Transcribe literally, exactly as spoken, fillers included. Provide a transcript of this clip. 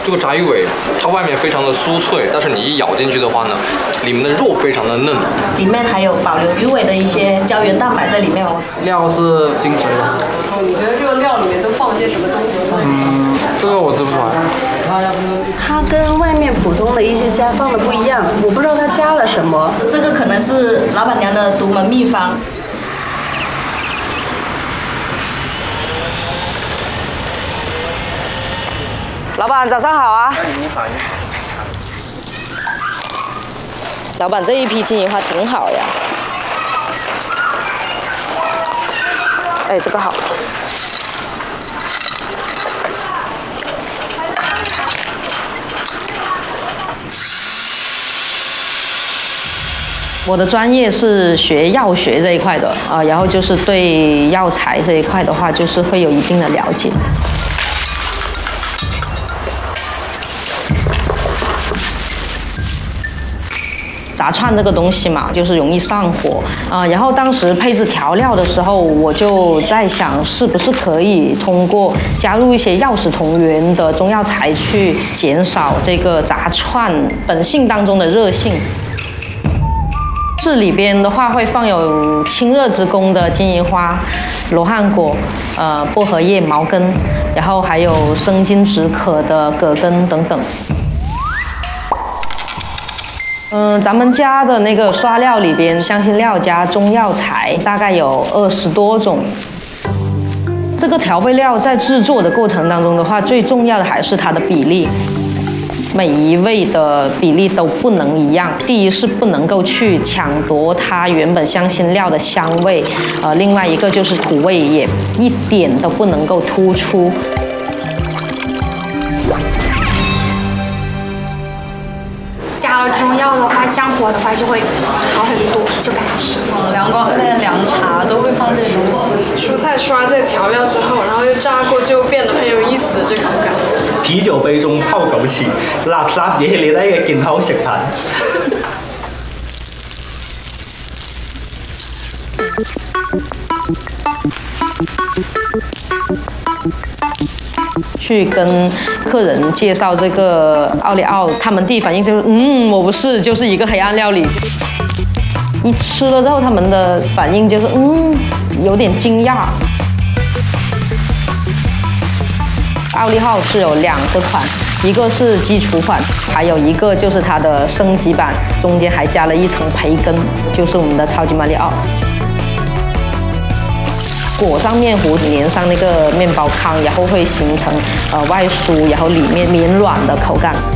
这个炸鱼尾，它外面非常的酥脆，但是你一咬进去的话呢，里面的肉非常的嫩， 里面还有保留鱼尾的一些胶原蛋白在里面哦。 料是精髓的。 哦，你觉得这个料里面都放些什么东西？ 嗯，这个我吃不出来。 它跟外面普通的一些家放的不一样，我不知道它加了什么。 这个可能是老板娘的独门秘方。 老板，早上好啊！ 你好，你好。 老板，这一批金银花挺好呀。哎，这个好。我的专业是学药学这一块的啊，然后就是对药材这一块的话，就是会有一定的了解。炸串这个东西嘛，就是容易上火啊、呃。然后当时配置调料的时候，我就在想，是不是可以通过加入一些药食同源的中药材，去减少这个炸串本性当中的热性。这里边的话会放有清热之功的金银花、罗汉果、呃薄荷叶、毛根，然后还有生津止渴的葛根等等。嗯，咱们家的那个刷料里边，香辛料加中药材大概有二十多种。这个调味料在制作的过程当中的话，最重要的还是它的比例。每一味的比例都不能一样。第一是不能够去抢夺它原本香辛料的香味，呃，另外一个就是土味也一点都不能够突出。 加了中药的话，降火的话就会好很多，就感觉。 嗯，两广这边的凉茶都会放这些东西。 蔬菜刷这调料之后，然后又炸过，就變得很有意思，這口感。 啤酒杯中泡枸杞，垃圾嘢你睇嘅健康食品。 去跟客人介绍这个奥利奥，他们第一反应就是，嗯，我不是，就是一个黑暗料理。一吃了之后，他们的反应就是，嗯，有点惊讶。奥利奥是有两个款，一个是基础款，还有一个就是它的升级版，中间还加了一层培根，就是我们的超级马里奥。裹上面糊，粘上那个面包糠，然后会形成呃外酥，然后里面绵软的口感。